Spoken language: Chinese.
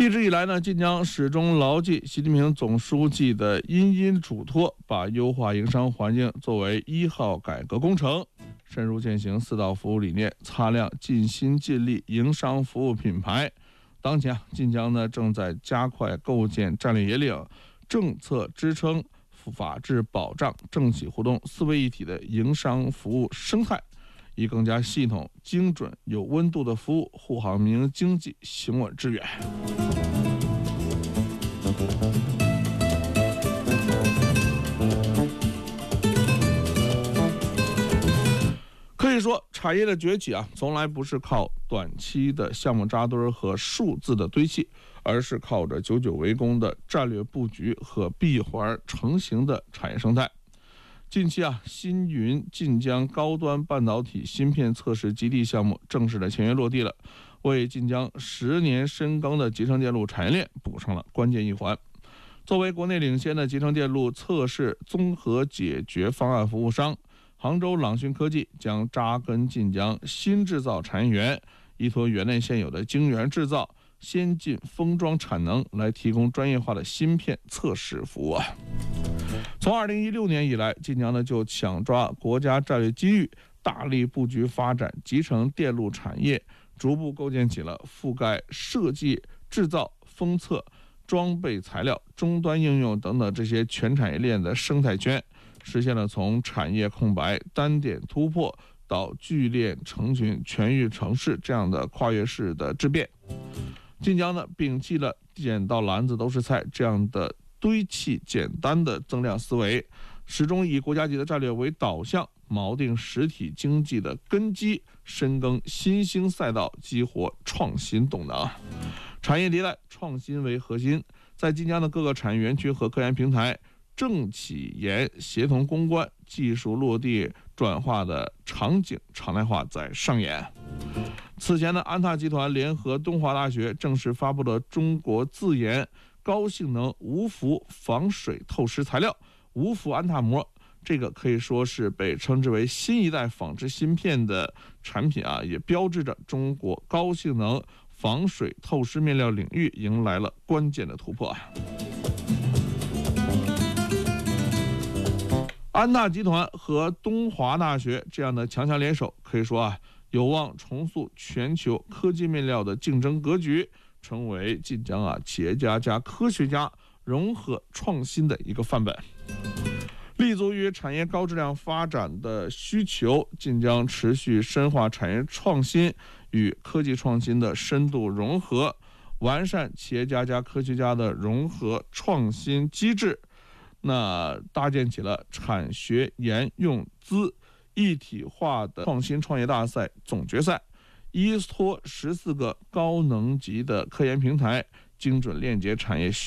一直以来呢，晋江始终牢记习近平总书记的殷殷嘱托，把优化营商环境作为1号改革工程，深入践行4道服务理念，擦亮尽心尽力营商服务品牌。当前晋江呢正在加快构建战略引领、政策支撑、法治保障、政企互动4位一体的营商服务生态，以更加系统、精准、有温度的服务护航民营经济行稳致远。可以说，产业的崛起从来不是靠短期的项目扎堆和数字的堆砌，而是靠着久久为功的战略布局和闭环成型的产业生态。近期新云晋江高端半导体芯片测试基地项目正式的签约落地了，为晋江10年深耕的集成电路产业链补上了关键一环。作为国内领先的集成电路测试综合解决方案服务商，杭州朗讯科技将扎根晋江新制造产业园，依托园内现有的晶圆制造、先进封装产能，来提供专业化的芯片测试服务。从2016年以来，晋江呢就抢抓国家战略机遇，大力布局发展集成电路产业，逐步构建起了覆盖设计、制造、封测、装备材料、终端应用等等这些全产业链的生态圈，实现了从产业空白、单点突破到聚链成群、全域城市这样的跨越式的质变。晋江呢摒弃了捡到篮子都是菜这样的堆砌简单的增量思维，始终以国家级的战略为导向，锚定实体经济的根基，深耕新兴赛道，激活创新动能。产业迭代、创新为核心，在晋江的各个产业园区和科研平台，政企研协同攻关、技术落地转化的场景常态化在上演。此前的安踏集团联合东华大学正式发布了中国自研高性能无氟防水透湿材料无氟安踏膜，这个可以说是被称之为新一代纺织芯片的产品也标志着中国高性能防水透湿面料领域迎来了关键的突破。安踏集团和东华大学这样的强强联手，可以说有望重塑全球科技面料的竞争格局，成为晋江企业家加科学家融合创新的一个范本。立足于产业高质量发展的需求，晋江持续深化产业创新与科技创新的深度融合，完善企业家加科学家的融合创新机制，搭建起了产学研用资一体化的创新创业大赛总决赛，依托14个高能级的科研平台，精准链接产业